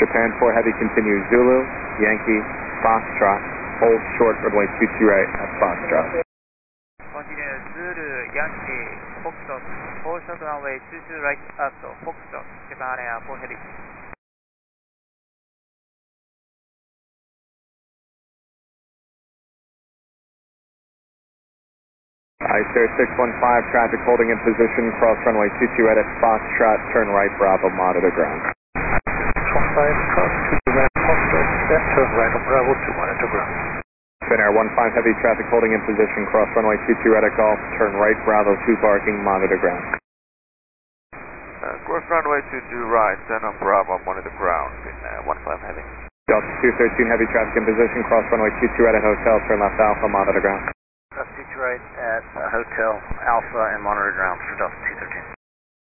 Japan 4 Heavy continues Zulu, Yankee, Foxtrot, hold short runway 22 right at Foxtrot. Continue Zulu, Yankee, Foxtrot, hold short runway 22 right at Foxtrot, Japan Air 4 Heavy. Ice 615, traffic holding in position, cross runway 22 right at Foxtrot, turn right, Bravo, monitor ground. 615, cross 22 right, Foxtrot, then turn right on Bravo to monitor ground. Finnair 15 Heavy, traffic holding in position, cross runway 22 right at Golf, turn right, Bravo 2 parking, monitor ground. Cross runway 22 right, turn on Bravo, monitor ground, Finnair 15 Heavy. Delta 213 Heavy, traffic in position, cross runway 22 right at Hotel, turn left Alpha, monitor ground. Delta 22 right at Hotel Alpha and monitor ground for Delta 213.